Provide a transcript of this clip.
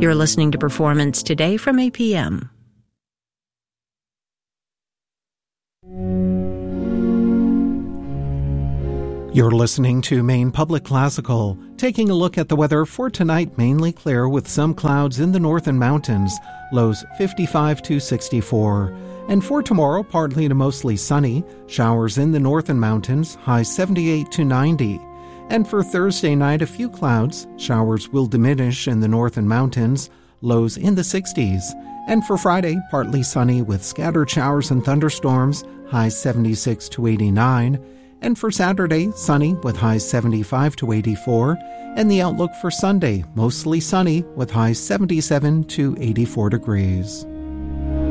You're listening to Performance Today from APM. You're listening to Maine Public Classical, taking a look at the weather for tonight. Mainly clear with some clouds in the north and mountains, lows 55 to 64. And for tomorrow, partly to mostly sunny, showers in the north and mountains, highs 78 to 90. And for Thursday night, a few clouds, showers will diminish in the north and mountains, lows in the 60s. And for Friday, partly sunny with scattered showers and thunderstorms, highs 76 to 89. And for Saturday, sunny with highs 75 to 84. And the outlook for Sunday, mostly sunny with highs 77 to 84 degrees.